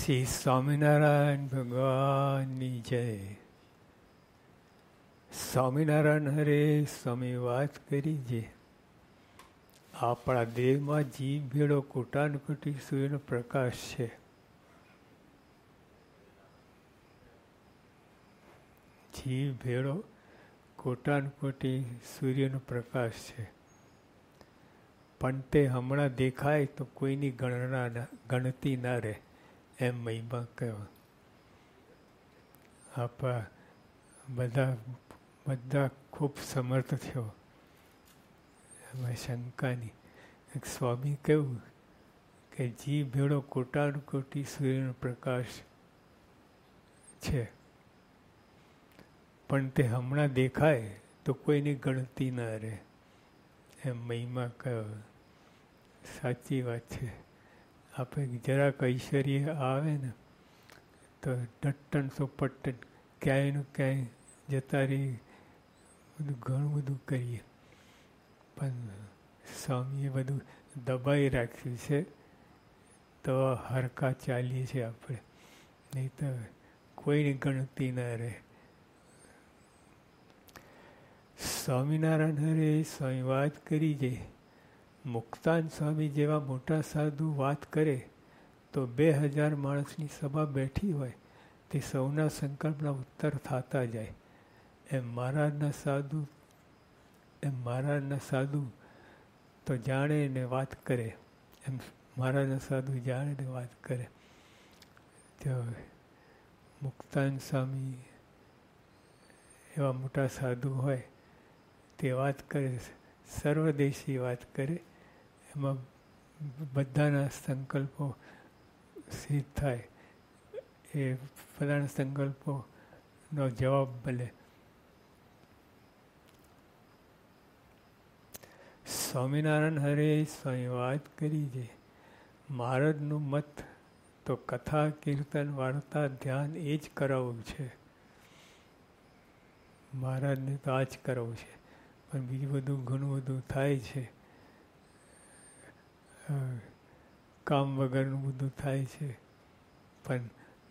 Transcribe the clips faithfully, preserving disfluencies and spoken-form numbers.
શ્રી સ્વામિનારાયણ ભગવાનની જય. સ્વામિનારાયણ હરે સ્વામી વાત કરી જે આપણા દેહમાં જીવ ભેળો કોટાનકોટી સૂર્યનો પ્રકાશ છે. જીવ ભેળો કોટાનકોટી સૂર્યનો પ્રકાશ છે. પણ તે હમણાં દેખાય તો કોઈની ગણના ગણતી ના રહે એમ મહિમા કહેવા. આપણા બધા બધા ખૂબ સમર્થ થયો એમાં શંકાની. એક સ્વામી કહ્યું કે જીવ ભેળો કોટાનકોટી સૂર્યનો પ્રકાશ છે, પણ તે હમણાં દેખાય તો કોઈની ગણતી ના રહે એમ મહિમા કહ્યો. સાચી વાત છે. આપણે જરાક ઐશ્વર્ય આવે ને તો ડટ્ટન સોપટ્ટન ક્યાંયનું ક્યાંય જતા રહી, બધું ઘણું બધું કરીએ. પણ સ્વામીએ બધું દબાઈ રાખ્યું છે તો હરખા ચાલીએ છીએ આપણે, નહીં તો કોઈની ગણતી ના રહે. સ્વામિનારાયણ હરે સ્વામી વાત કરી છે. મુક્તાન સ્વામી જેવા મોટા સાધુ વાત કરે તો બે હજાર માણસની સભા બેઠી હોય તે સૌના સંકલ્પના ઉત્તર થતા જાય. એમ મહારાજના સાધુ એમ મહારાજના સાધુ તો જાણે ને વાત કરે, એમ મહારાજના સાધુ જાણે ને વાત કરે. તો મુક્તાન સ્વામી એવા મોટા સાધુ હોય તે વાત કરે, સર્વદેશી વાત કરે, એમાં બધાના સંકલ્પો સિદ્ધ થાય. એ બધાના સંકલ્પોનો જવાબ મળે. સ્વામિનારાયણ હરે સ્વામી વાત કરી છે. મહારાજનું મત તો કથા કીર્તન વાર્તા ધ્યાન એ જ કરાવવું છે. મહારાજને તો આ જ કરાવવું છે, પણ બીજું બધું ઘણું બધું થાય છે. કામ વગરનું બધું થાય છે, પણ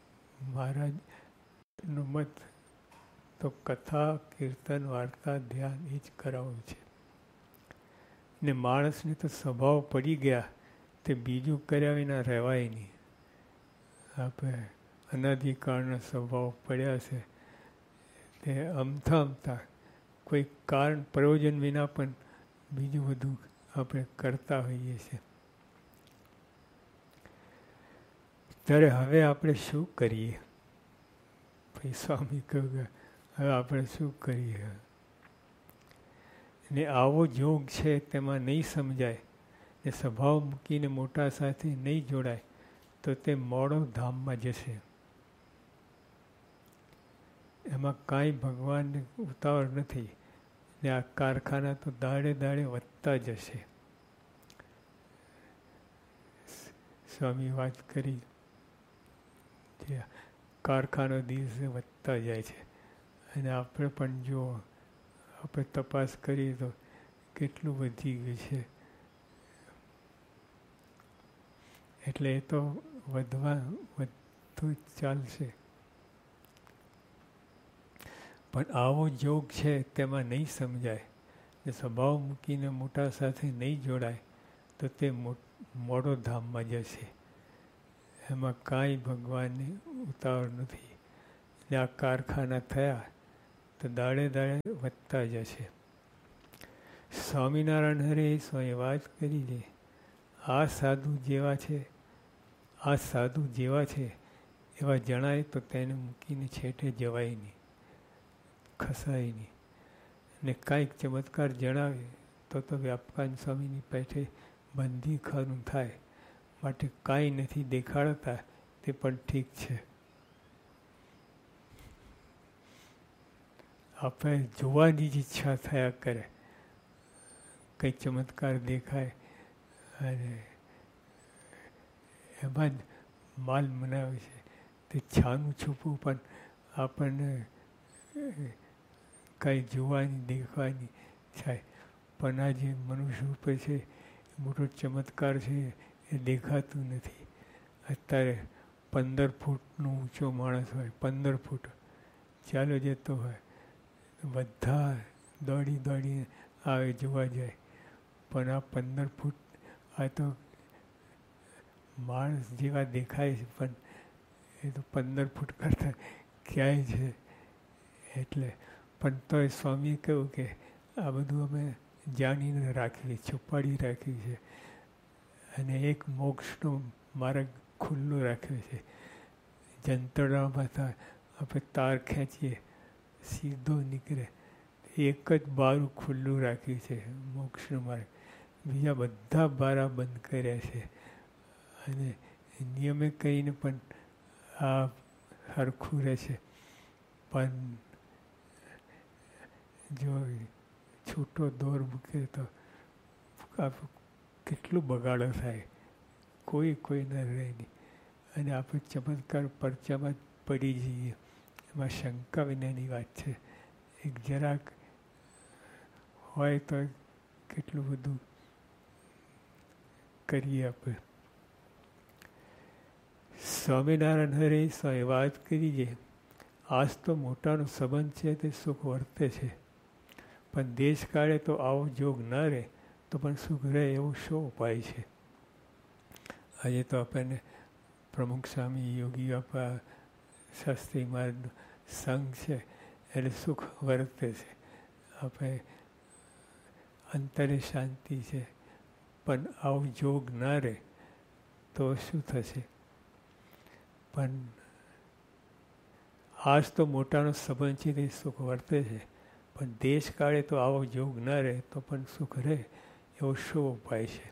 મહારાજનું મત તો કથા કીર્તન વાર્તા ધ્યાન એ જ કરાવવું છે. ને માણસને તો સ્વભાવ પડી ગયા તે બીજું કર્યા વિના રહેવાય નહીં. આપણે અનાદિકાળના સ્વભાવ પડ્યા છે તે અમથા અમથા કોઈ કારણ પ્રયોજન વિના પણ બીજું બધું આપણે કરતા હોઈએ છીએ. ત્યારે હવે આપણે શું કરીએ? ભાઈ સ્વામી કહ્યું કે હવે આપણે શું કરીએ? ને આવો જોગ છે તેમાં નહીં સમજાય ને સ્વભાવ મૂકીને મોટા સાથે નહીં જોડાય તો તે મોડો ધામમાં જશે. એમાં કાંઈ ભગવાનને ઉતાવળ નથી ને આ કારખાના તો દાડે દાડે વધતા જશે. સ્વામી વાત કરી જે કારખાનો દિવસે વધતા જાય છે, અને આપણે પણ જો આપણે તપાસ કરીએ તો કેટલું વધી ગયું છે. એટલે એ તો વધવા વધતું જ ચાલશે. પણ આવો જોગ છે તેમાં નહીં સમજાય ને સ્વભાવ મૂકીને મોટા સાથે નહીં જોડાય તો તે મોડો ધામમાં જશે. એમાં કાંઈ ભગવાનને ઉતાવળ નથી ને આ કારખાના થયા તો દાડે દાડે વધતા જશે. સ્વામિનારાયણ હરે સ્વામી વાત કરી છે. આ સાધુ જેવા છે આ સાધુ જેવા છે એવા જણાય તો તેને મૂકીને છેટે જવાય નહીં, ખસાય નહીં. ને કાંઈક ચમત્કાર જણાવે તો તો વ્યાપકાન સ્વામીની પેઠે બંધી ખાનું થાય. માટે કાંઈ નથી દેખાડતા તે પણ ઠીક છે. આપણે જોવાની જ ઈચ્છા થયા કરે. કંઈક ચમત્કાર દેખાય અને એમાં જ માલ મનાવે છે. તે છાનું છૂપું પણ આપણને કાંઈ જોવાની દેખવાની થાય. પણ આ જે મનુષ્ય ઉપર છે મોટો ચમત્કાર છે એ દેખાતું નથી. અત્યારે પંદર ફૂટનો ઊંચો માણસ હોય, પંદર ફૂટ ચાલ્યો જતો હોય, બધા દોડી દોડીને આવે જોવા જાય. પણ આ પંદર ફૂટ આ તો માણસ જેવા દેખાય છે, પણ એ તો પંદર ફૂટ કરતાં ક્યાંય છે. એટલે પણ તોય સ્વામીએ કહ્યું કે આ બધું અમે જાણીને રાખીએ, છુપાડી રાખ્યું છે, અને એક મોક્ષનો માર્ગ ખુલ્લો રાખ્યો છે. જંતરડામાં આપણે તાર ખેંચીએ સીધો નીકળે, એક જ બારું ખુલ્લું રાખ્યું છે મોક્ષનો માર્ગ. બીજા બધા બારા બંધ કર્યા છે. અને નિયમે કહીને પણ આ સરખું રહે છે. પણ જો છૂટો દોર મૂકે તો કેટલું બગાડો થાય, કોઈ કોઈના રહે નહીં. અને આપણે ચમત્કાર પરચામાં જ પડી જઈએ, એમાં શંકા વિનાની વાત છે. એક જરાક હોય તો કેટલું બધું કરીએ આપણે. સ્વામિનારાયણ હરે સ્વામી વાત કરી છે, આજ તો મોટાનો સંબંધ છે તે સુખ વર્તે છે, પણ દેશ કાળે તો આવો જોગ ન રહે તો પણ સુખ રહે એવો શો ઉપાય છે. આજે તો આપણને પ્રમુખ સ્વામી, યોગી બાપા, શાસ્ત્રી માર્ગનો સંઘ છે એટલે સુખ વર્તે છે. આપણે અંતરે શાંતિ છે, પણ આવો જોગ ના રહે તો શું થશે? પણ આજ તો મોટાનો સંબંધ છે તે સુખ વર્તે છે, પણ દેશ કાળે તો આવો જોગ ના રહે તો પણ સુખ રહે એવો શો ઉપાય છે?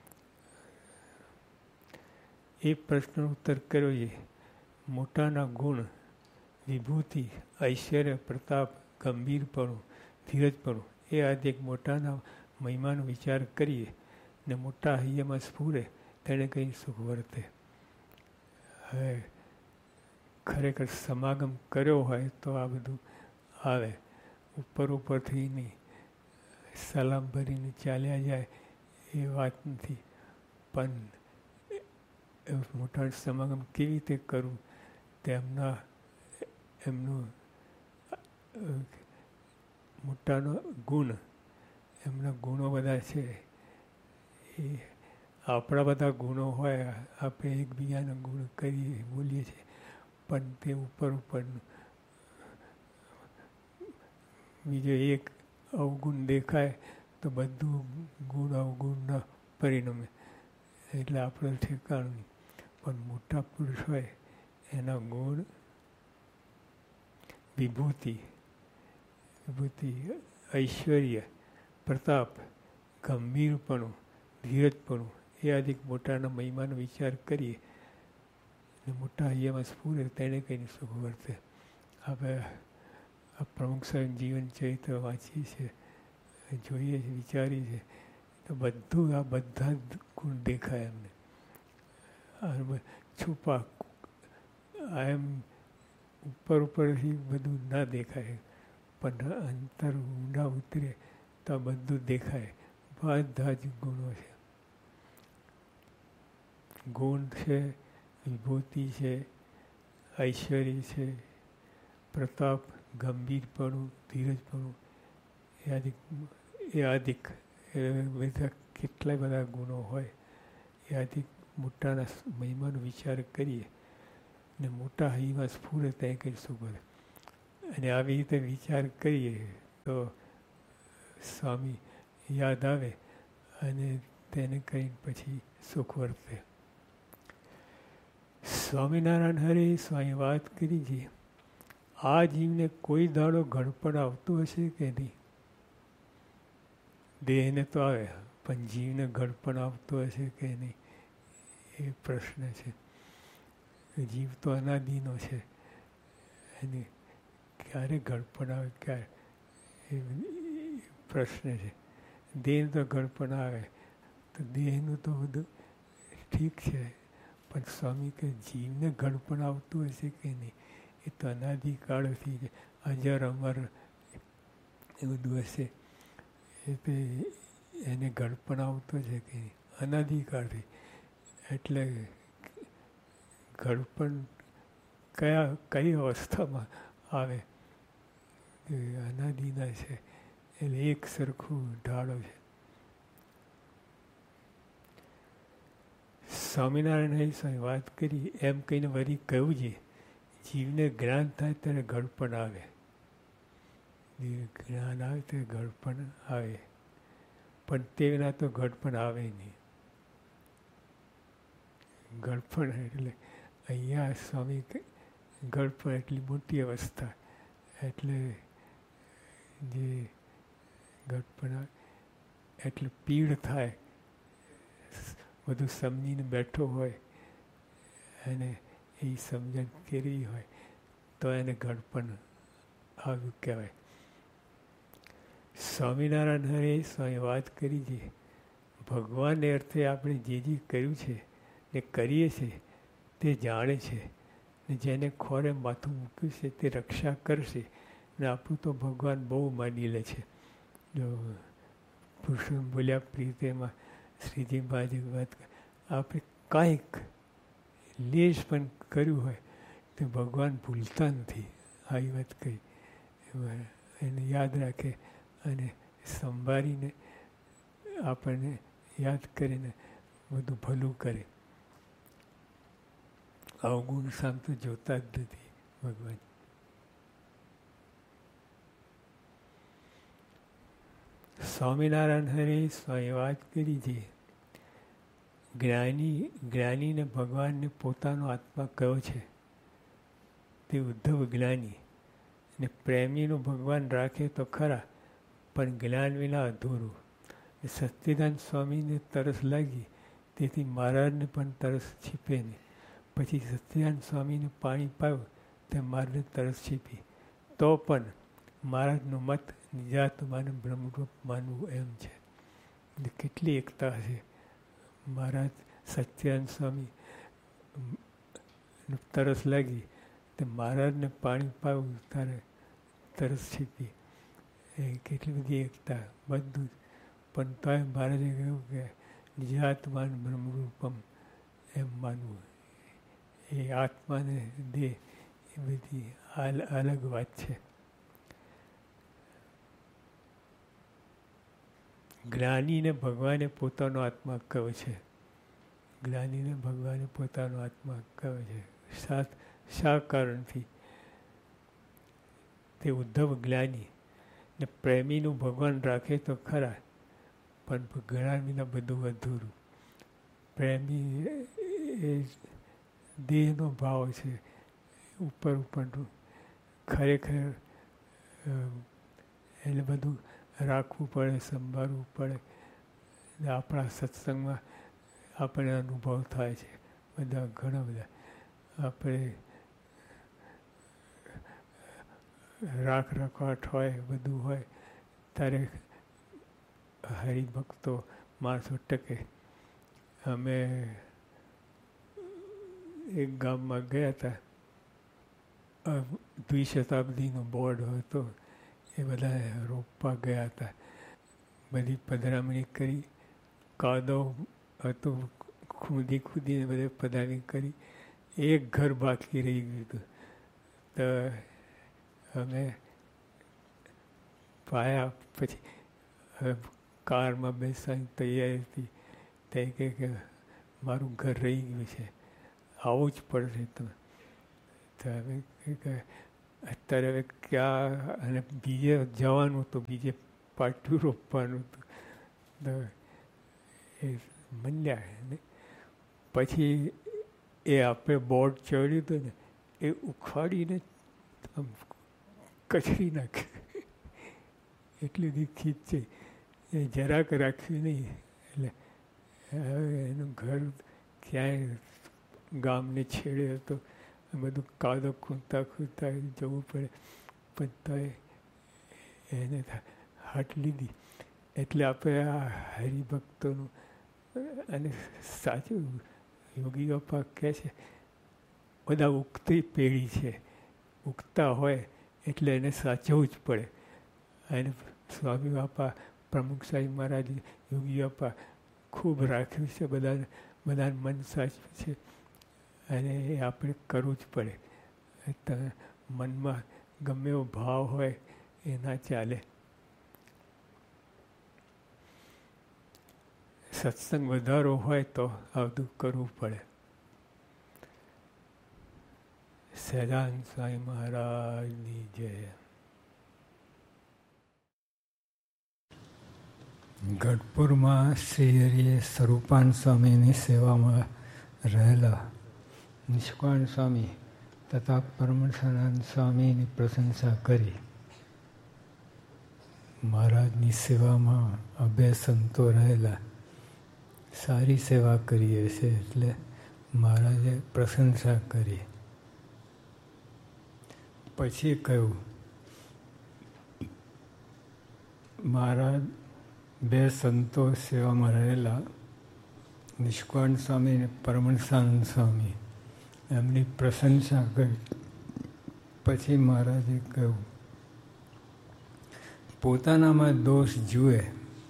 એ પ્રશ્નનો ઉત્તર કર્યો છે. મોટાના ગુણ, વિભૂતિ, ઐશ્વર્ય, પ્રતાપ, ગંભીરપણું, ધીરજપણું એ આજે એક મોટાના મહિમાનો વિચાર કરીએ ને મોટા હૈયામાં સ્ફુરે તેણે કંઈ સુખ વર્તે. હવે ખરેખર સમાગમ કર્યો હોય તો આ બધું આવે, ઉપર ઉપરથી નહીં, સલામ ભરીને ચાલ્યા જાય એ વાત નથી. પણ મોટા સમાગમ કેવી રીતે કરવું તેમના એમનું મોટાનો ગુણ, એમના ગુણો બધા છે. એ આપણા બધા ગુણો હોય, આપણે એકબીજાના ગુણ કરીએ બોલીએ છીએ, પણ તે ઉપર ઉપરનું બીજો એક અવગુણ દેખાય તો બધું ગુણ અવગુણના પરિણમે, એટલે આપણે ઠેકાણું નહીં. પણ મોટા પુરુષ હોય એના ગુણ, વિભૂતિ વિભૂતિ ઐશ્વર્ય, પ્રતાપ, ગંભીરપણું, ધીરજપણું એ આદિક મોટાના મહિમાનો વિચાર કરીએ અને મોટા હૈયામાં સ્ફુરે તેણે કંઈને સુખ વર્તે. આપણે આ પ્રમુખ સાહેબ જીવન ચરિત્ર વાંચીએ છીએ, જોઈએ છીએ, વિચારીએ છીએ તો બધું આ બધા જ ગુણ દેખાય એમને. છુપા એમ ઉપર ઉપરથી બધું ના દેખાય, પણ અંતર ઊંડા ઉતરે તો આ બધું દેખાય. બધા જ ગુણો છે. ગુણ છે, વિભૂતિ છે, ઐશ્વર્ય છે, પ્રતાપ, ગંભીરપણું, ધીરજપણું એ આદિક એ આદિક એ બધા કેટલાય બધા ગુણો હોય. એ આદિક મોટાના મહિમાનો વિચાર કરીએ ને મોટા હૈયામાં સ્ફુરે ત્યાં કંઈ સુખ વર્તે. અને આવી રીતે વિચાર કરીએ તો સ્વામી યાદ આવે અને તેને કંઈ પછી સુખ વર્તે. સ્વામિનારાયણ હરે સ્વામી વાત કરી છે, આ જીવને કોઈ દાડો ઘડપણ આવતું હશે કે નહીં? દેહને તો આવે, પણ જીવને ઘડપણ આવતું હશે કે નહીં એ પ્રશ્ન છે. જીવ તો અનાદિનો છે, અને ક્યારે ઘડપણ આવે ક્યારે એ પ્રશ્ન છે. દેહ તો ઘડપણ આવે તો દેહનું તો બધું ઠીક છે, પણ સ્વામી કે જીવને ઘડપણ આવતું હશે કે નહીં એ તો અનાદિકાળથી અજર અમર એ બધું હશે. એ તો એને ઘડપણ આવતું છે કે નહીં અનાદિકાળથી. એટલે ઘડપણ કયા કઈ અવસ્થામાં આવે એ અનાદિના છે, એટલે એક સરખું ઢાળો છે. સ્વામિનારાયણ સ્વામી વાત કરી એમ કહીને વળી કહ્યું છે જીવને જ્ઞાન થાય ત્યારે ઘડપણ આવે, જ્ઞાન આવે ત્યારે ઘડપણ આવે, પણ તે વિના તો ઘડપણ આવે નહીં. ઘડપણ એટલે અહીંયા સ્વામી ઘડપણ એટલી મોટી અવસ્થા, એટલે જે ઘડપણ આવે એટલે પીડ થાય, બધું સમજીને બેઠો હોય અને એ સમજણ કેવી હોય તો એને ઘડપણ આવ્યું કહેવાય. સ્વામિનારાયણ હરે સ્વામી વાત કરી છે ભગવાનને અર્થે આપણે જે જે કર્યું છે ને કરીએ છીએ તે જાણે છે ને જેને ખોરે માથું મૂક્યું છે તે રક્ષા કરશે ને આપણું તો ભગવાન બહુ માની લે છે. જો પુરુષોત્તમ બોલ્યા પ્રીતેમાં શ્રીજી મહારાજે વાત આપણે કાંઈક લેશ પણ કર્યું હોય તો ભગવાન ભૂલતા નથી. આવી વાત કહી એને યાદ રાખે અને સંભાળીને આપણને યાદ કરીને બધું ભલું કરે. અવગુણ સામ તો જોતા જ નથી ભગવાન. સ્વામિનારાયણ હરે સ્વામી વાત કરી છે જ્ઞાની જ્ઞાનીને ભગવાનને પોતાનો આત્મા કયો છે તે ઉદ્ધવ જ્ઞાની, ને પ્રેમીનું ભગવાન રાખે તો ખરા પણ જ્ઞાન વિના અધૂરું. સચ્ચિદાનંદ સ્વામીને તરસ લાગી તેથી મહારાજને પણ તરસ છીપે નહીં. પછી સચ્ચિદાનંદ સ્વામીને પાણી પાયું તે મહારાજને તરસ છીપી તો પણ મહારાજનો મત નિજાત્માને બ્રહ્મરૂપ માનવું એમ છે. કેટલી એકતા છે. મહારાજ સચ્ચિદાનંદ સ્વામી તરસ લાગી તે મહારાજને પાણી પાવું તારે તરસ છીપી. એ કેટલી બધી એકતા બધું જ. પણ તોય મહારાજે કહ્યું કે નિજાત્માન બ્રહ્મરૂપમ એમ માનવું. એ આત્માને દે એ બધી અલગ વાત છે. જ્ઞાનીને ભગવાને પોતાનો આત્મા કહ્યો છે. જ્ઞાનીને ભગવાને પોતાનો આત્મા કહ્યો છે. શા શા કારણથી? તે ઉદ્ધવ જ્ઞાની ને પ્રેમીનું ભગવાન રાખે તો ખરા પણ જ્ઞાન વિના બધું અધૂરું. પ્રેમી એ દેહનો ભાવ છે, ઉપર ઉપરનું. ખરેખર એટલે બધું રાખવું પડે, સંભાળવું પડે. આપણા સત્સંગમાં આપણને અનુભવ થાય છે બધા ઘણા બધા. આપણે રાખ રખવાટ હોય બધું હોય ત્યારે હરિભક્તો માણસો ટકે. અમે એક ગામમાં ગયા હતા, દ્વિશતાબ્દીનો બોર્ડ હતો એ બધા રોપવા ગયા હતા. બધી પધરામણી કરી, કાદવ હતું, ખુદી ખુદીને બધે પધરામણી કરી. એક ઘર બાકી રહી ગયું હતું તો અમે પાયા. પછી કારમાં બેસવાની તૈયારી હતી તે કહે કે મારું ઘર રહી ગયું છે, આવવું જ પડશે તમે. તો હવે કે અત્યારે હવે ક્યાં, અને બીજે જવાનું તો બીજે પાટિયું રોપવાનું હતું તો એ મંડ્યા ને પછી એ આપણે બોર્ડ ચડ્યું હતું ને એ ઉખાડીને આમ કચરી નાખે. એટલી બધી ખીચ છે એ જરાક રાખ્યું નહીં. એટલે હવે એનું ઘર ક્યાંય ગામને છેડે હતો, બધું કાદવ ખૂંદતા ખૂંદતા જવું પડે. પણ તોય એને હાટ લીધી. એટલે આપણે આ હરિભક્તોનું અને સાચું યોગીઓ પણ કહે છે બધા ઉગતી પેઢી છે, ઉગતા હોય એટલે એને સાચવવું જ પડે. અને સ્વામી બાપા, પ્રમુખ સાહેબ મહારાજ, યોગી બાપા ખૂબ રાખ્યું છે બધાને, બધાને મન સાચવ્યું છે. અને એ આપણે કરવું જ પડે. મનમાં ગમે એવો ભાવ હોય એ ના ચાલે. સત્સંગ વધારો હોય તો આ બધું કરવું પડે. સહેજાન સ્વામી મહારાજની જય. ગઢપુરમાં શ્રી હરિએ સ્વરૂપાન સ્વામીની સેવામાં રહેલા નિષ્કાળ સ્વામી તથા પરમાનંદ સ્વામીની પ્રશંસા કરી. મહારાજની સેવામાં અભે સંતો રહેલા સારી સેવા કરીએ છે એટલે મહારાજે પ્રશંસા કરી. પછી કહ્યું, મહારાજ બે સંતો સેવામાં રહેલા નિષ્કાળ સ્વામી અને પરમાનંદ સ્વામી એમની પ્રશંસા કરી. પછી મહારાજે કહ્યું, પોતાનામાં દોષ જુએ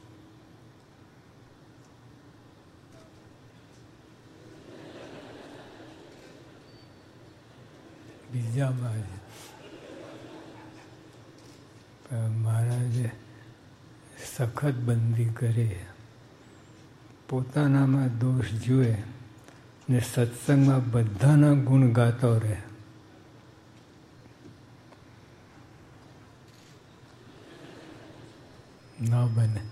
બીજામાં મહારાજે સખત બંધી કરી. પોતાનામાં દોષ જુએ ને સત્સંગમાં બધાના ગુણ ગાતો રહે. ન બને.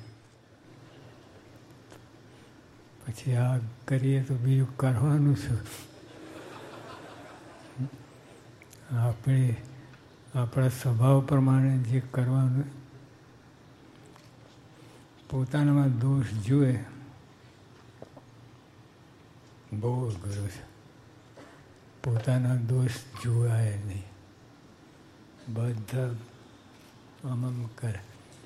પછી આ કરીએ તો બીજું કરવાનું શું? આપણે આપણા સ્વભાવ પ્રમાણે જે કરવાનું. પોતાનામાં દોષ જુએ બહુ અઘરો છે. પોતાના દોષ જોવાય નહીં. બધા આમ આમ કરે.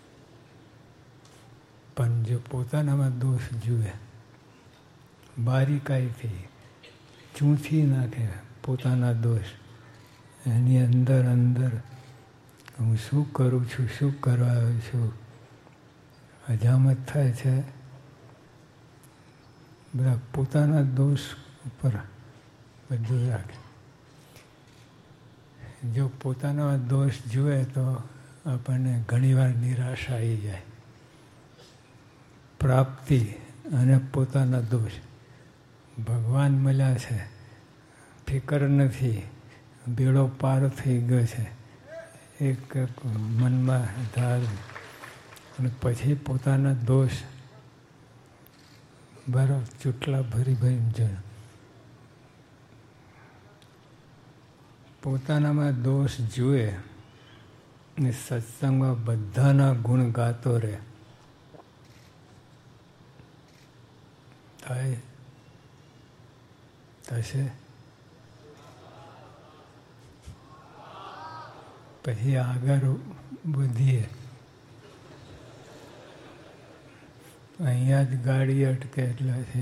પણ જો પોતાનામાં દોષ જુએ બારીકાઈથી ચૂંથી નાખે પોતાના દોષ, એની અંદર અંદર હું શું કરું છું, શું કરવા આવ્યો છું, હજામત થાય છે. બધા પોતાના દોષ ઉપર બધું રાખે. જો પોતાના દોષ જુએ તો આપણને ઘણીવાર નિરાશા આવી જાય. પ્રાપ્તિ અને પોતાના દોષ. ભગવાન મળ્યા છે, ફિકર નથી, બેડો પાર થઈ ગયો છે, એક મનમાં ધાર. અને પછી પોતાના દોષ બરાબર ચૂંટલા ભરી ભરી જણ. પોતાનામાં દોષ જુએ ને સત્સંગમાં બધાના ગુણ ગાતો રહે. થાય થશે. પછી આગળ વધીએ. અહીંયા જ ગાડી અટકે એટલે છે.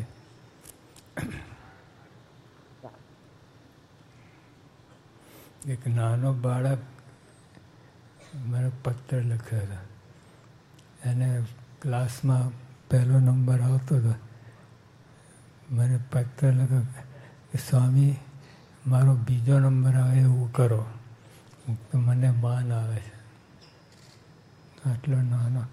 એક નાનો બાળક મને પત્ર લખ્યો હતો. એને ક્લાસમાં પહેલો નંબર આવતો હતો. મને પત્ર લખ્યો કે સ્વામી મારો બીજો નંબર આવે એવું કરો તો મને માન આવે છે. આટલો નાનો.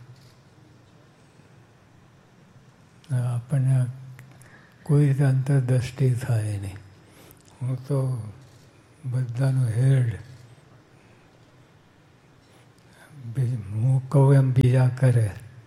આપણને કોઈ રીતે અંતરદ્રષ્ટિ થાય નહીં. હું તો બધાનો હેડ. હું કહું એમ બીજા કરે,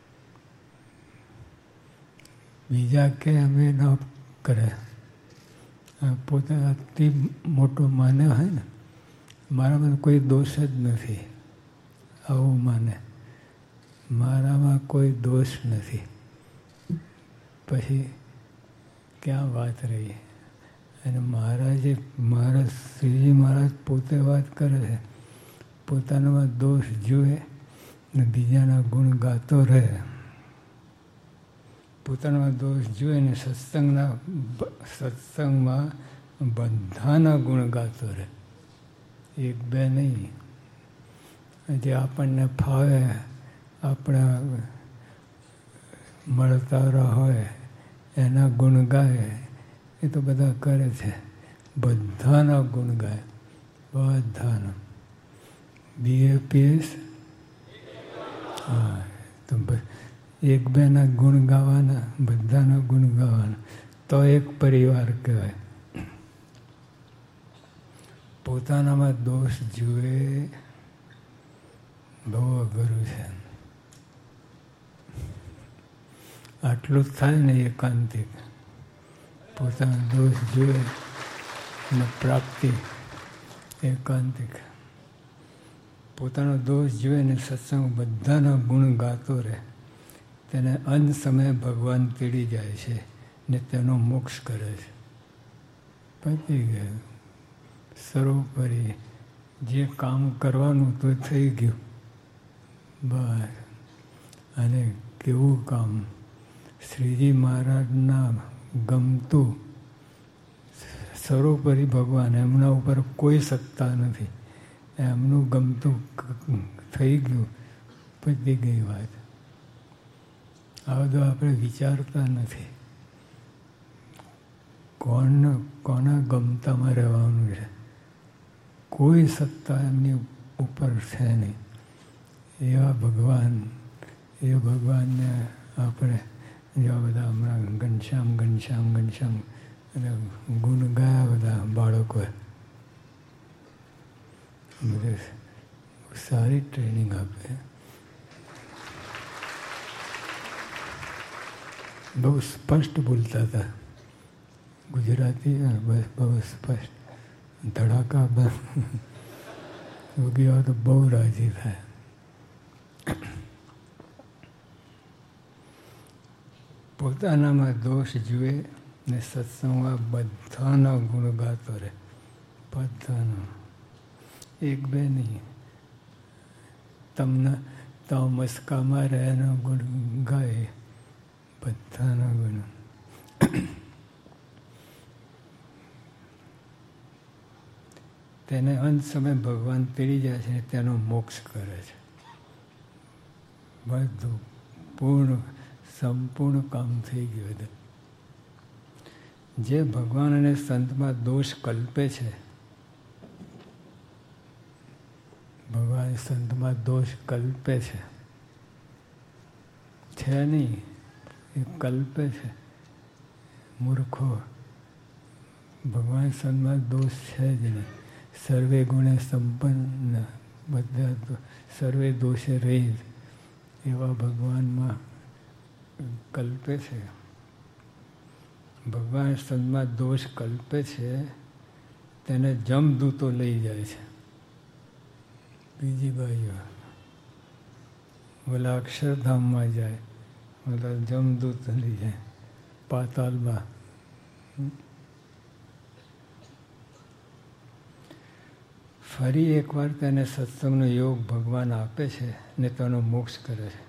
બીજા કે અમે ન કરે. પોતે અતિ મોટો માને હોય ને, મારામાં કોઈ દોષ જ નથી આવું માને. મારામાં કોઈ દોષ નથી. પછી ક્યાં વાત રહી? અને મહારાજે મહારાજ શ્રીજી મહારાજ પોતે વાત કરે છે, પોતાનામાં દોષ જુએ ને બીજાના ગુણ ગાતો રહે. પોતાનામાં દોષ જુએ ને સત્સંગના સત્સંગમાં બધાના ગુણ ગાતો રહે. એક બે નહીં. જે આપણને ફાવે, આપણા મળતારા હોય એના ગુણ ગાય એ તો બધા કરે છે. બધાના ગુણ ગાય, બધાના. બીએપીએસ હા, તો એક બેના ગુણ ગાવાના, બધાના ગુણ ગાવાના, તો એક પરિવાર કહેવાય. પોતાનામાં દોષ જુએ બહુ અઘરું છે. આટલું જ થાય ને એકાંતિક. પોતાનો દોષ જુએ અને પ્રાપ્તિ એકાંતિક. પોતાનો દોષ જુએ ને સત્સંગ બધાના ગુણ ગાતો રહે, તેને અંત સમયે ભગવાન તેડી જાય છે ને તેનો મોક્ષ કરે છે. પતી ગયું. સર્વોપરી જે કામ કરવાનું તો થઈ ગયું બસ. અને કેવું કામ! શ્રીજી મહારાજના ગમતું સર્વોપરી ભગવાન, એમના ઉપર કોઈ સત્તા નથી. એમનું ગમતું થઈ ગયું, પતી ગઈ વાત. આ બધું આપણે વિચારતા નથી. કોણ કોના ગમતામાં રહેવાનું છે? કોઈ સત્તા એમની ઉપર છે નહીં. એવા ભગવાન, એ ભગવાનને આપણે જેવા બધા હમણાં ઘનશ્યામ ઘનશ્યામ ઘનશ્યામ અને ગુણ ગાયા બધા બાળકોએ. બધે સારી ટ્રેનિંગ આપે. બહુ સ્પષ્ટ બોલતા હતા ગુજરાતી, બસ બહુ સ્પષ્ટ. ધડાકા બંધ યોગીઓ તો બહુ રાજી થાય. પોતાનામાં દોષ જુએ ને સત્સંગમાં બધાના ગુણ ગાતો રહે, બધાનો. એક બે નહીં. તમને તો મસ્કામાં રહેના ગુણ ગાય, બધાના ગુણ. તેને અંત સમય ભગવાન તેડી જાય છે, તેનો મોક્ષ કરે છે. બધું પૂર્ણ સંપૂર્ણ કામ થઈ ગયું હતું. જે ભગવાન અને સંતમાં દોષ કલ્પે છે, ભગવાન સંતમાં દોષ કલ્પે છે, છે નહીં, એ કલ્પે છે. મૂર્ખો, ભગવાન સંતમાં દોષ છે જ નહીં. સર્વે ગુણે સંપન્ન, બધા સર્વે દોષે રહિત એવા ભગવાનમાં કલ્પે છે. ભગવાન સંતમાં દોષ કલ્પે છે, તેને જમદૂતો લઈ જાય છે. બીજી બાજુ ઓલા અક્ષરધામમાં જાય, ઓલા જમદૂત લઈ જાય પાતાલમાં. ફરી એકવાર તેને સત્સંગનો યોગ ભગવાન આપે છે ને તેનો મોક્ષ કરે છે.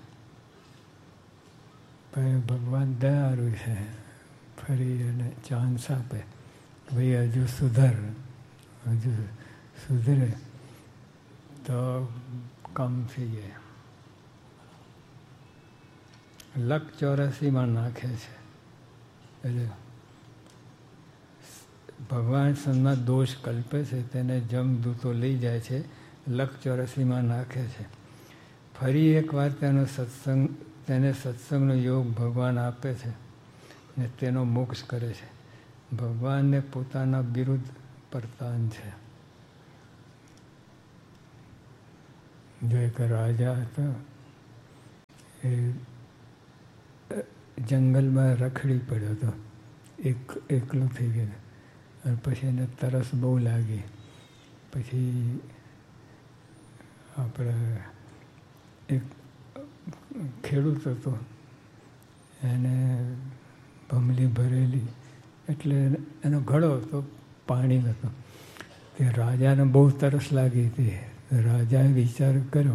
પણ ભગવાન દયાળુ છે, ફરી એને ચાન્સ આપે, ભાઈ હજુ સુધર, હજુ સુધરે તો કામ થઈ જાય. લક ચોરાસીમાં નાખે છે. એટલે ભગવાન સંતમાં દોષ કલ્પે છે, તેને જમદૂતો લઈ જાય છે, લક ચોરાસીમાં નાખે છે. ફરી એકવાર તેનો સત્સંગ તેને સત્સંગનો યોગ ભગવાન આપે છે ને તેનો મોક્ષ કરે છે. ભગવાનને પોતાના વિરુદ્ધ પ્રતાન છે. જો એક રાજા હતો, એ જંગલમાં રખડી પડ્યો હતો, એક એકલો થઈ ગયો. અને પછી એને તરસ બહુ લાગી. પછી આપણે એક ખેડૂત હતો, એને ભમલી ભરેલી, એટલે એનો ઘડો હતો, પાણી હતો. તે રાજાને બહુ તરસ લાગી હતી. રાજાએ વિચાર કર્યો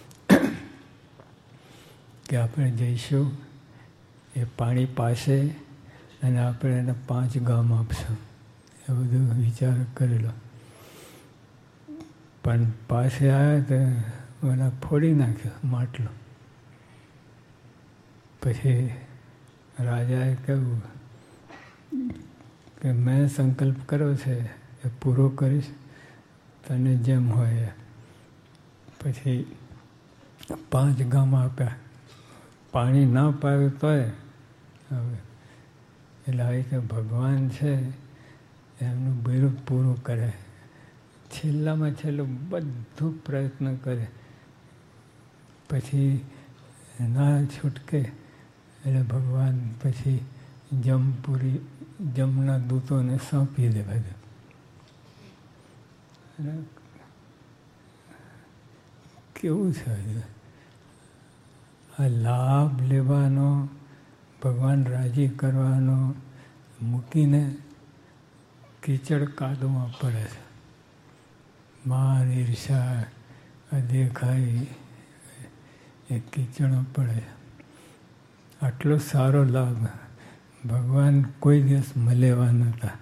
કે આપણે જઈશું એ પાણી પાસે અને આપણે એને પાંચ ગામ આપશું. એ બધું વિચાર કરેલો. પણ પાસે આવ્યા તો મને ફોડી નાખ્યો માટલો. પછી રાજાએ કહ્યું કે મેં સંકલ્પ કર્યો છે એ પૂરો કરીશ, તને જેમ હોય. પછી પાંચ ગામ આપ્યા, પાણી ના પાયું તોય હવે એટલે આવી રીતે ભગવાન છે એમનું બિરુદ પૂરું કરે. છેલ્લામાં છેલ્લું બધું પ્રયત્ન કરે, પછી ના છૂટકે એટલે ભગવાન પછી જમપુરી જમના દૂતોને સોંપી દે બધું. કેવું છે આ લાભ લેવાનો, ભગવાન રાજી કરવાનો મૂકીને કીચડ કાદવમાં પડે છે. માન, ઈર્ષા, અદેખાઈ એ કીચડમાં પડે. આટલો સારો લાભ ભગવાન કોઈ દિવસ મળેવા નહોતા.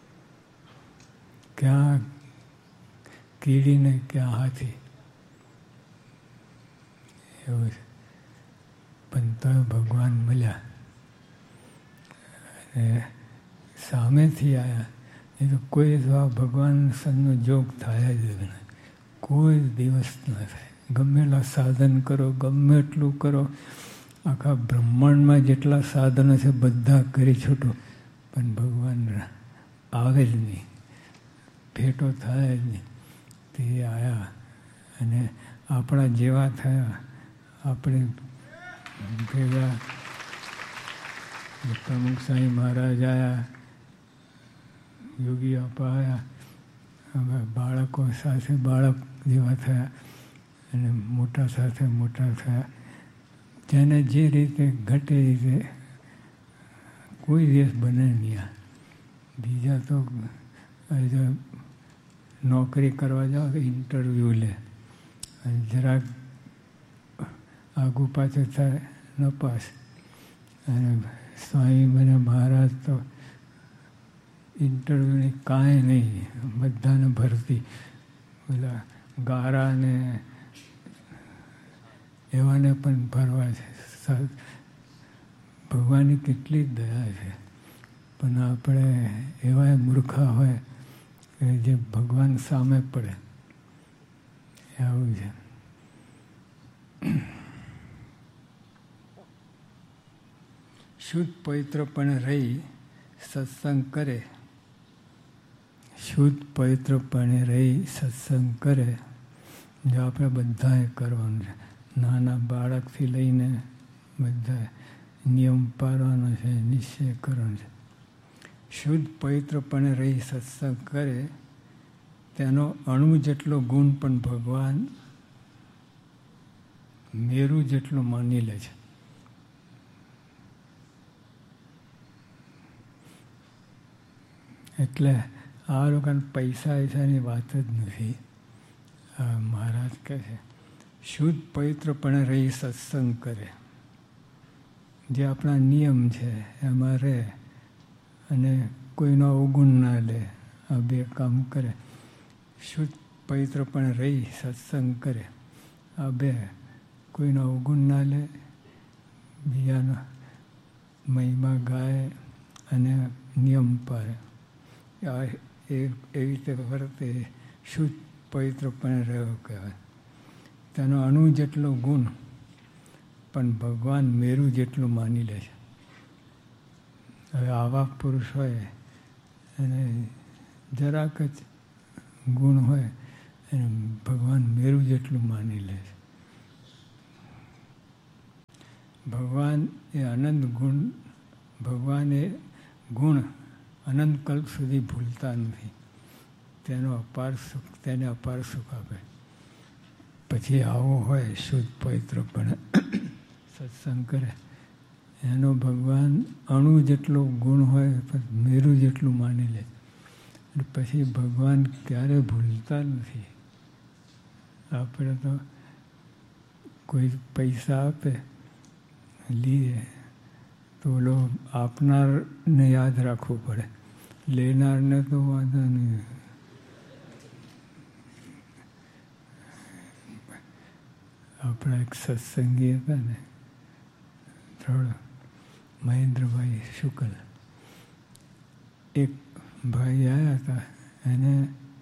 ક્યાં કીડીને ક્યાં હાથી એવું છે. પણ તો ભગવાન મળ્યા અને સામેથી આવ્યા. એ તો કોઈ ભગવાન સંગનો જોગ થાય જ નહીં, કોઈ દિવસ ન થાય. ગમેલા સાધન કરો, ગમે એટલું કરો, આખા બ્રહ્માંડમાં જેટલા સાધનો છે બધા કરી છૂટો, પણ ભગવાન આવે જ નહીં, ભેટો થાય જ નહીં. તે આવ્યા અને આપણા જેવા થયા. આપણે ભેગા પ્રમુખ સાંઈ મહારાજ આવ્યા, યોગી આપા આવ્યા, હવે બાળકો સાથે બાળક જેવા થયા અને મોટા સાથે મોટા થયા. જેને જે રીતે ઘટે રીતે કોઈ દિવસ બને નહીં. બીજા તો નોકરી કરવા જાઓ તો ઇન્ટરવ્યૂ લે અને જરાક આગુ પાછળ થાય ન પાસ. અને સ્વામી મને મહારાજ તો ઇન્ટરવ્યૂની કાંઈ નહીં, બધાને ભરતી, પેલા ગારાને એવાને પણ ભરવા છે. ભગવાનની કેટલી દયા છે. પણ આપણે એવા મૂર્ખા હોય કે જે ભગવાન સામે પડે, આવું છે. શુદ્ધ પવિત્રપણે રહી સત્સંગ કરે, શુદ્ધ પવિત્રપણે રહી સત્સંગ કરે. જો આપણે બધાએ કરવાનું છે, નાના બાળકથી લઈને બધા નિયમ પાડવાનો છે, નિશ્ચય કરવાનો છે. શુદ્ધ પવિત્રપણે રહી સત્સંગ કરે, તેનો અણુ જેટલો ગુણ પણ ભગવાન મેરુ જેટલો માની લે છે. એટલે આ લોકોને પૈસા પૈસાની વાત જ નથી. મહારાજ કહે છે શુદ્ધ પવિત્રપણે રહી સત્સંગ કરે, જે આપણા નિયમ છે એમાં રહે અને કોઈનો અવગુણ ના લે. આ બે કામ કરે. શુદ્ધ પવિત્રપણે રહી સત્સંગ કરે, આ બે કોઈનો અવગુણ ના લે, બીજાનો મહિમા ગાય અને નિયમ પાડે. આ એવી રીતે વર્તે શુદ્ધ પવિત્રપણે રહ્યો કહેવાય. તેનો અણુ જેટલો ગુણ પણ ભગવાન મેરુ જેટલું માની લે છે. હવે આવા પુરુષ હોય અને જરાક જ ગુણ હોય એને ભગવાન મેરુ જેટલું માની લે છે. ભગવાન એ અનંત ગુણ, ભગવાન એ ગુણ અનંત કલ્પ સુધી ભૂલતા નથી. તેનો અપાર સુખ, તેને અપાર સુખ આપે. પછી આવો હોય શુદ્ધ પવિત્રપણે સત્સંગ કરે, એનો ભગવાન અણુ જેટલો ગુણ હોય મેરુ જેટલું માની લે. પછી ભગવાન ક્યારે ભૂલતા નથી. આપણે તો કોઈ પૈસા આપે લીએ તો ઓલો આપનારને યાદ રાખવું પડે, લેનારને તો વાંધો નહીં. આપણા એક સત્સંગી હતા ને થોડો મહેન્દ્રભાઈ શુક્લ, એક ભાઈ આવ્યા હતા, એને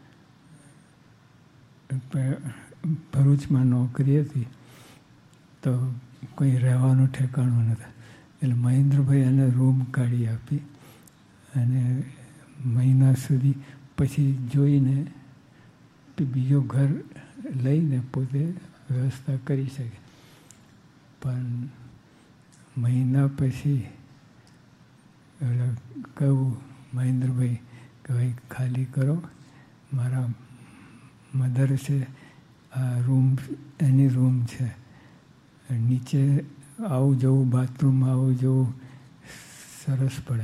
ભરૂચમાં નોકરી હતી, તો કોઈ રહેવાનું ઠેકાણું નહોતું. એટલે મહેન્દ્રભાઈ એને રૂમ કાઢી આપી અને મહિના સુધી પછી જોઈને બીજો ઘર લઈને પોતે વ્યવસ્થા કરી શકે. પણ મહિના પછી એટલે કહું મહેન્દ્રભાઈ કે ભાઈ ખાલી કરો, મારા મધર છે, આ રૂમ એની રૂમ છે, નીચે આવું જવું, બાથરૂમમાં આવું જવું સરસ પડે.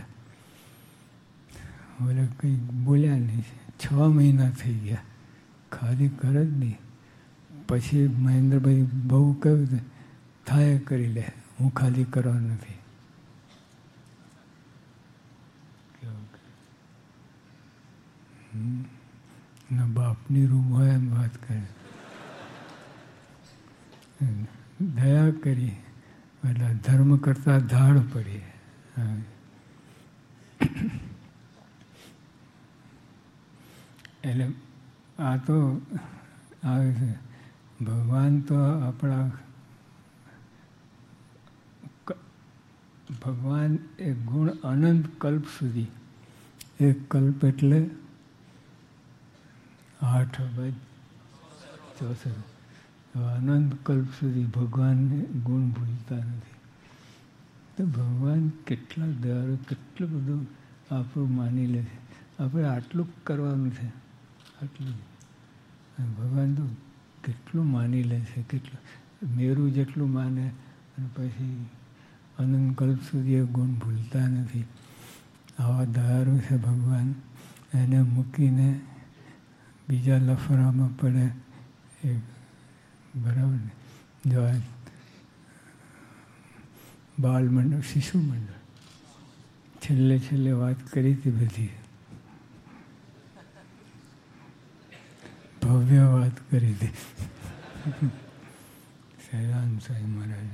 બોલે કંઈ બોલ્યા નહીં. છ મહિના થઈ ગયા, ખાલી કર જ નહીં. પછી મહેન્દ્રભાઈ બહુ કહ્યું, થાય કરી લે, હું ખાલી કરવા નથી. ના બાપની રૂમ હોય એમ વાત કરે. દયા કરી એટલે ધર્મ કરતા ધાડ પડી. એટલે આ તો આવે છે. ભગવાન તો આપણા ભગવાન એ ગુણ અનંત કલ્પ સુધી, એક કલ્પ એટલે આઠ અબજ ચોસઠ, અનંત કલ્પ સુધી ભગવાનને ગુણ ભૂલતા નથી. તો ભગવાન કેટલા દયાળુ, કેટલું બધું આપણું માની લે છે. આપણે આટલું કરવાનું છે, આટલું. ભગવાન તો કેટલું માની લે છે, કેટલું મેરું જેટલું માને, અને પછી અનંત કલ્પ સુધી એ ગુણ ભૂલતા નથી. આવા દયાળુ છે ભગવાન. એને મૂકીને બીજા લફરામાં પડે એ બરાબર ને. જો આ બાળ મંડળ, શિશુ મંડળ, છેલ્લે છેલ્લે વાત કરી હતી બધી, ભવ્ય વાત કરી હતી સહેરાન સાંઈ મહારાજ.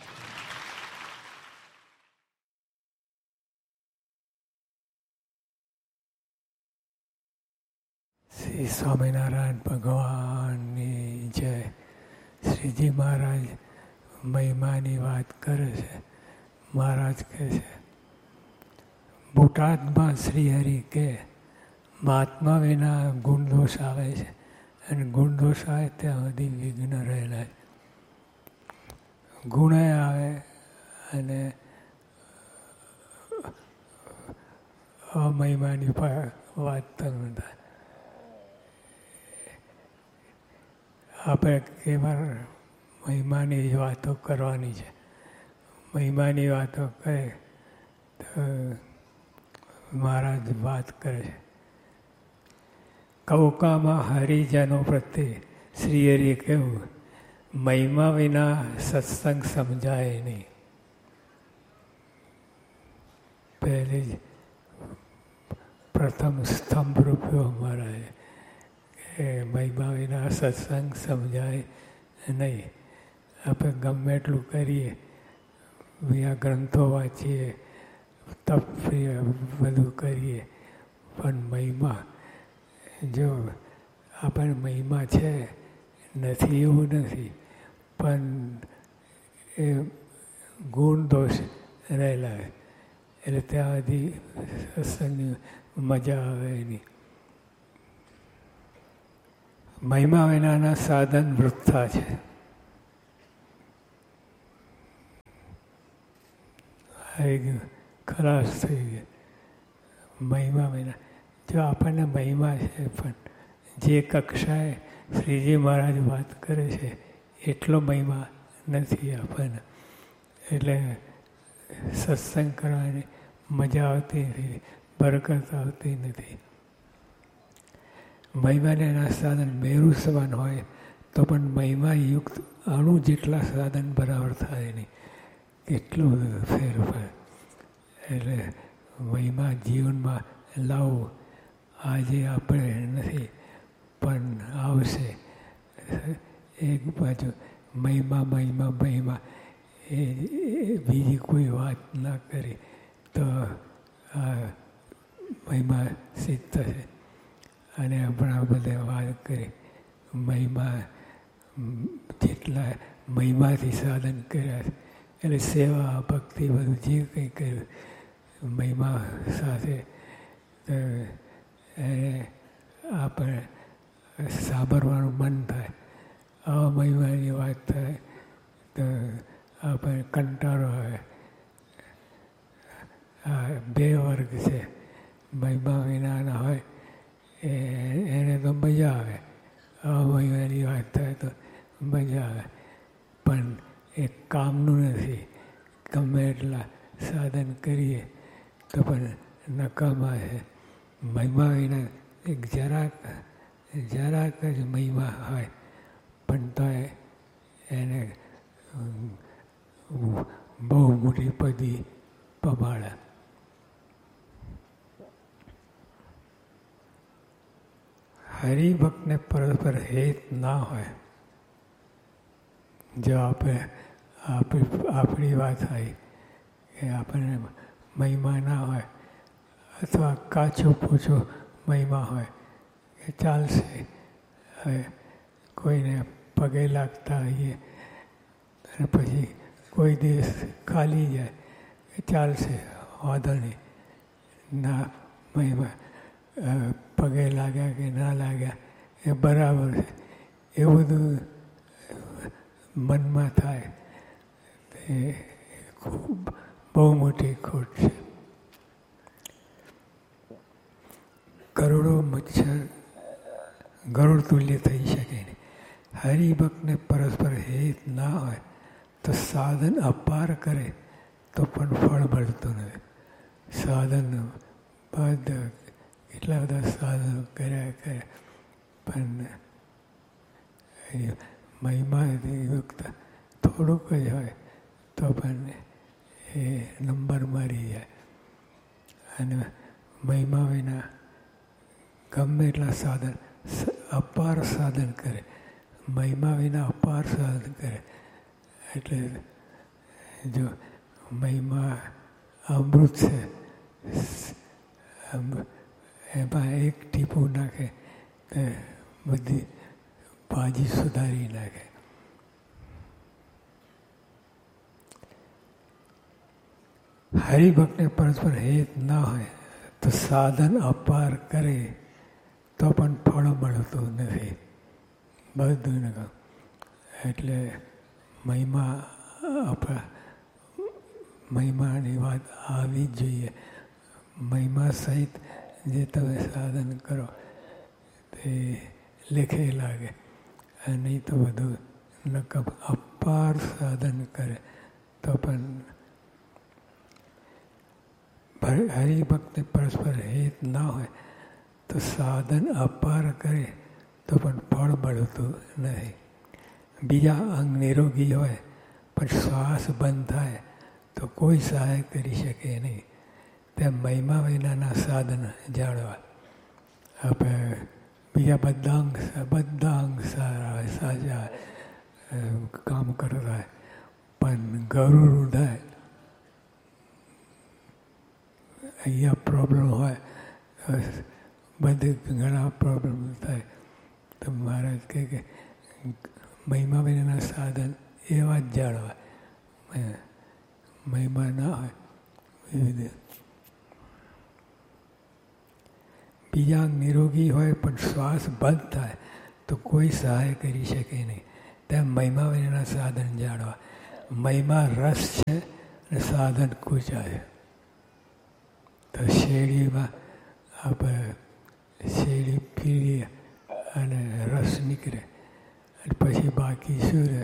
શ્રી સ્વામિનારાયણ ભગવાનની જય. શ્રીજી મહારાજ મહિમાની વાત કરે છે. મહારાજ કહે છે, બોટાદમાં શ્રી હરિ કે મહાત્મા વિના ગુણદોષ આવે છે, અને ગુણદોષ આવે ત્યાં સુધી વિઘ્ન રહેલા છે. ગુણ આવે અને અમહિમાની વાત તમે થાય. આપણે કેવળ મહિમાની જ વાતો કરવાની છે. મહિમાની વાતો કરે તો મહારાજ વાત કરે છે. કૌકામાં હરિજનો પ્રત્યે શ્રી હરિએ કહ્યું, મહિમા વિના સત્સંગ સમજાય નહીં. પહેલી જ પ્રથમ સ્તંભ રૂપ્યો મહારાજ કે મહિમા વિના સત્સંગ સમજાય નહીં. આપણે ગમે એટલું કરીએ, બીજા ગ્રંથો વાંચીએ, તપ બધું કરીએ, પણ મહિમા, જો આપણને મહિમા છે નથી એવું નથી, પણ એ ગુણ દોષ રહેલા, એટલે ત્યાં સુધી સત્સંગની મજા આવે નહીં. મહિમા વિનાના સાધન વૃથા છે. આવી ગયું, ખલાસ થઈ ગયું. મહિમા વિના, જો આપણને મહિમા છે, પણ જે કક્ષાએ શ્રીજી મહારાજ વાત કરે છે એટલો મહિમા નથી આપણને. એટલે સત્સંગ કરવાની મજા આવતી નથી, બરકત આવતી નથી. મહિમાને એના સાધન મેરુ સમાન હોય તો પણ મહિમા યુક્ત અણુ જેટલા સાધન બરાબર થાય નહીં. કેટલું બધું ફેરફાર. એટલે મહિમા જીવનમાં લાવવું આજે આપણે નથી, પણ આવશે. એક બાજુ મહિમા મહિમા મહિમા એ બીજી કોઈ વાત ના કરી તો આ મહિમા સિદ્ધ થશે. અને આપણા બધા વાત કરી મહિમા જેટલા મહિમાથી સાધન કર્યા છે એટલે સેવા ભક્તિ બધું જે કંઈ કર્યું મહિમા સાથે એને આપણે સાંભળવાનું મન થાય. આવા મહિમાની વાત થાય તો આપણે કંટાળો આવે. આ બે વર્ગ છે. મહિમા વિનાના હોય એ એને તો મજા આવે. આવા મહિમાની વાત થાય તો મજા આવે. પણ એ કામનું નથી. ગમે એટલા સાધન કરીએ તો પણ નકામા છે. મહિમા વિના એક જરાક જરાક જ મહિમા હોય પણ તો એને બહુ મોટી પદવી પમાડે. હરિભક્તને પરસ્પર હેત ના હોય. જો આપણે આપણી આપણી વાત હોય કે આપણને મહિમા ના હોય અથવા કાચો પૂછો મહિમા હોય કે ચાલશે. હવે કોઈને પગે લાગતા હોઈએ અને પછી કોઈ દિવસ ખાલી જાય કે ચાલશે, વાંધો નહીં. ના મહિમા પગે લાગ્યા કે ના લાગ્યા એ બરાબર છે. એ બધું મનમાં થાય એ ખૂબ બહુ મોટી ખોટ છે. કરોડો મચ્છર ગરુડ તુલ્ય થઈ શકે નહીં. હરિભક્તને પરસ્પર હેત ના હોય તો સાધન અપાર કરે તો પણ ફળ મળતું નથી. સાધન બધા કેટલા બધા સાધનો કર્યા કર્યા પણ મહિમા યુક્ત થોડુંક જ હોય તો પણ એ નંબર મારી જાય. અને મહિમા વિના ગમે એટલા સાધન અપાર સાધન કરે. મહિમા વિના અપાર સાધન કરે એટલે જો મહિમા અમૃત છે. એમાં એક ટીપું નાખે તો બધી ભાજી સુધારી નાખે. હરિભક્તને પરસ્પર હેત ના હોય તો સાધન અપાર કરે તો પણ ફળ મળતું નથી. બધું નકામ. એટલે મહિમા આપણા મહિમાની વાત આવી જ જોઈએ. મહિમા સહિત જે તમે સાધન કરો તે લેખે લાગે. નહીં તો બધું નકામ. અપાર સાધન કરે તો પણ હરિભક્તને પરસ્પર હેત ના હોય તો સાધન અપાર કરે તો પણ ફળ મળતું નથી. બીજા અંગ નિરોગી હોય પણ શ્વાસ બંધ થાય તો કોઈ સહાય કરી શકે નહીં. તેમ મહિમા વિનાના સાધન જાળવા. આપણે બીજા બધા અંગ બધા અંગ સારા હોય, સાજા કામ કરતા હોય પણ ગરુડ ઉડાય અહીંયા પ્રોબ્લેમ હોય, બધે ઘણા પ્રોબ્લેમ થાય. તો મહારાજ કહે કે મહિમા વિનાના સાધન એવા જ જાળવા. મહિમા ના હોય એવી બીજા નિરોગી હોય પણ શ્વાસ બંધ થાય તો કોઈ સહાય કરી શકે નહીં. તેમ મહિમા વિનાના સાધન જાળવા. મહિમા રસ છે અને સાધન કૂચા છે. તો શેરડીમાં આપણે શેરડી પીવીએ અને રસ નીકળે અને પછી બાકી શું રહે?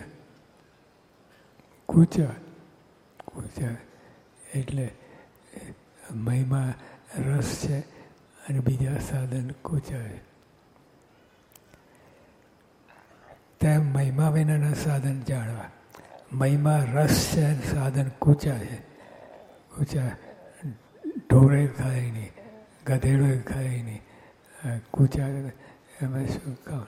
કૂચા કૂચા. એટલે મહિમા રસ છે અને બીજા સાધન કૂચા છે. તેમ મહિમા વિનાના સાધન જાળવા. મહિમા રસ છે અને સાધન કૂચા છે. કૂચા ઢોરે ખાય નહીં, ગધેડો ખાય નહીં. કૂચા એમાં શું કામ?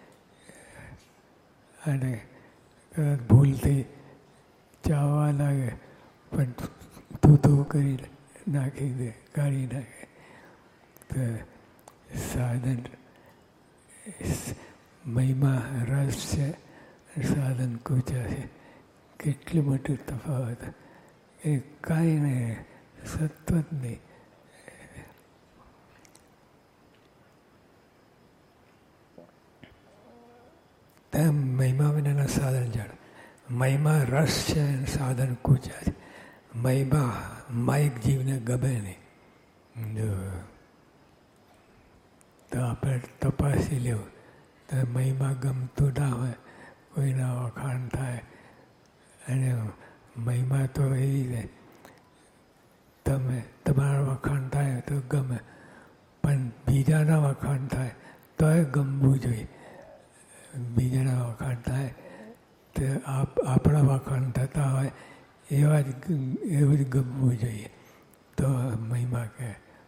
અને ભૂલથી ચાવવા લાગે પણ તું તું કરી નાખી દે, કાઢી નાખે. તો સાધન મહિમા રસ છે, સાધન કૂચા છે. કેટલી મોટી તફાવત! એ કાંઈ નહીં, સત્વ જ નહીં. તેમ મહિમા વિનાના સાધન જાણ. મહિમા રસ છે અને સાધન કૂચા છે. મહિમા માઇક જીવને ગમે નહીં. જો તો આપણે તપાસી લેવું તો મહિમા ગમતું ના હોય, કોઈના વખાણ થાય. અને મહિમા તો એ રીતે તમે તમારા વખાણ થાય તો ગમે, પણ બીજાના વખાણ થાય તો એ ગમવું જોઈએ. બીજાના વખાણ થાય તો આપ આપણા વખાણ થતા હોય એવા જ એવું જ ગમવું જોઈએ. તો મહિમા કહે.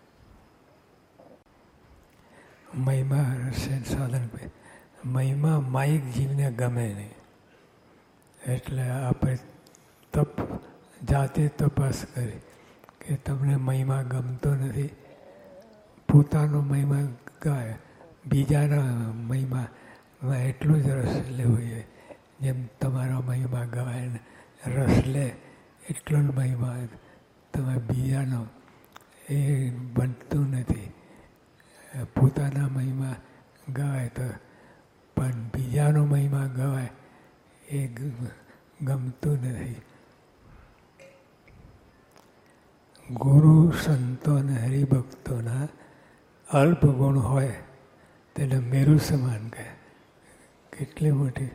મહિમા સાધન કહે. મહિમા માઇક જીવને ગમે નહીં. એટલે આપણે તપ જાતે તપાસ કરી કે તમને મહિમા ગમતો નથી. પોતાનો મહિમા ગાય, બીજાના મહિમામાં એટલો જ રસ લેવો જોઈએ જેમ તમારો મહિમા ગવાય ને રસ લે એટલો જ મહિમા તમે બીજાનો એ બનતું નથી. પોતાના મહિમા ગવાય તો, પણ બીજાનો મહિમા ગવાય એ ગમતું નથી. ગુરુ સંતો અને હરિભક્તોના અલ્પ ગુણ હોય તેને મેરુ સમાન કહે. કેટલી મોટી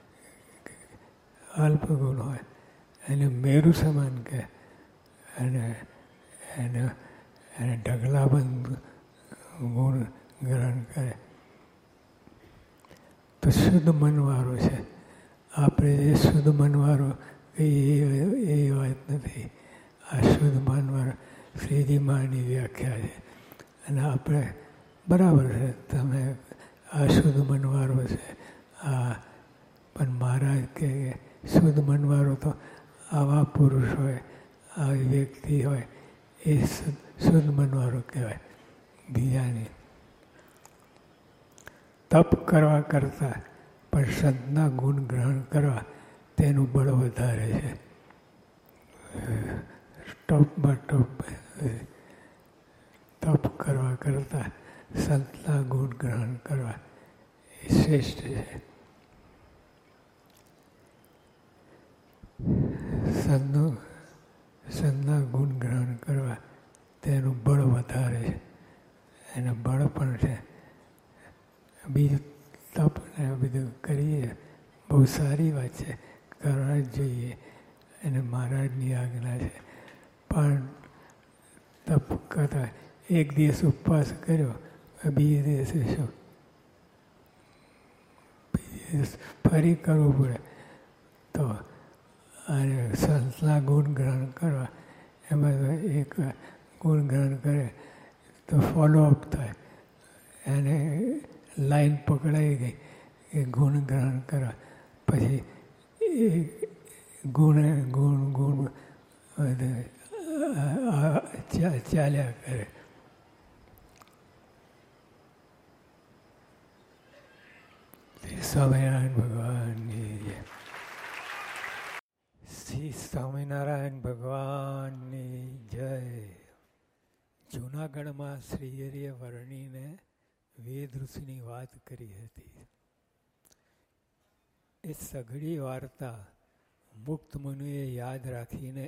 અલ્પ ગુણ હોય એને મેરુ સમાન કહે. અને એને એને ઢગલાબંધ ગુણ ગ્રહણ કરે. તો શુદ્ધ મનવાળો છે. આપણે જે શુદ્ધ મનવાળો કહીએ એ વાત નથી. આ શુદ્ધ મનવાળો શ્રીજી મહારાજની વ્યાખ્યા છે. અને આપણે બરાબર છે, તમે આ શુદ્ધ મનવાળો છે. આ પણ મહારાજ કહે શુદ્ધ મનવાળો તો આવા પુરુષ હોય, આવી વ્યક્તિ હોય એ શુદ્ધ મનવાળો કહેવાય. બીજાની તપ કરવા કરતાં પણ સંતના ગુણ ગ્રહણ કરવા તેનું બળ વધારે છે. ટોપમાં ટોપ તપ કરવા કરતાં સંતના ગુણ ગ્રહણ કરવા એ શ્રેષ્ઠ છે. સંતનું સંતના ગુણ ગ્રહણ કરવા તેનું બળ વધારે છે. એનું બળ પણ છે. બીજું તપ ને બધું કરીએ બહુ સારી વાત છે, કરવા જ જોઈએ. એને મહારાજની આજ્ઞા છે. પણ તપ કરતા એક દિવસ ઉપવાસ કર્યો, બીજે દિવસે શું બીજે દિવસ ફરી કરવું પડે. તો અને સંતના ગુણ ગ્રહણ કરવા એમાં એક ગુણ ગ્રહણ કરે તો ફોલોઅપ થાય. એને લાઈન પકડાઈ ગઈ એ ગુણ ગ્રહણ કરવા પછી એ ગુણ ગુણ ગુણ ચાલ્યા કરે. સ્વામિનારાયણ ભગવાનની જય. શ્રી સ્વામિનારાયણ ભગવાનની જય. જૂનાગઢમાં શ્રી હરિએ વર્ણીને વેદ ઋષિની વાત કરી હતી. એ સઘળી વાર્તા મુક્ત મુનિએ યાદ રાખીને